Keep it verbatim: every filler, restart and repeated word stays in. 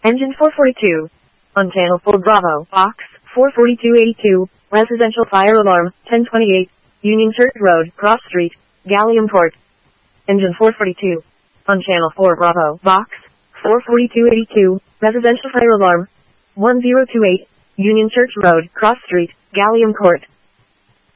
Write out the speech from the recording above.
Engine four forty-two. On channel four Bravo, box four forty-two eighty-two, residential fire alarm, ten twenty-eight, Union Church Road, Cross Street, Gallium-Port. Engine four forty-two. On channel four Bravo, box four forty-two eighty-two, residential fire alarm, one zero two eight, Union Church Road, Cross Street, Gallium-Port.